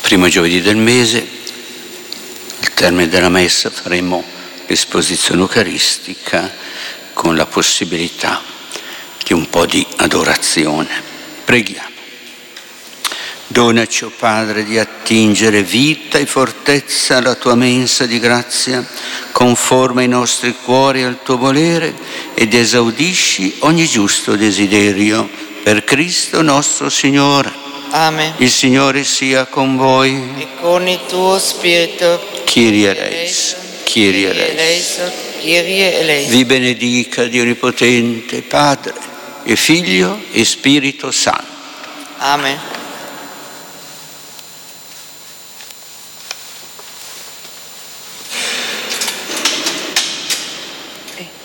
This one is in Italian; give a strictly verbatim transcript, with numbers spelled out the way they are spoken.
primo giovedì del mese, al termine della messa, faremo l'esposizione eucaristica con la possibilità di un po' di adorazione. Preghiamo. Donaci, o Padre, di attingere vita e fortezza alla tua mensa di grazia, conforma i nostri cuori al tuo volere, ed esaudisci ogni giusto desiderio. Per Cristo nostro Signore. Amen. Il Signore sia con voi. E con il tuo spirito. Kyrie eleison, Kyrie eleison. Kyrie eleison. Vi benedica Dio Onnipotente, Padre e Figlio e Spirito Santo. Amen.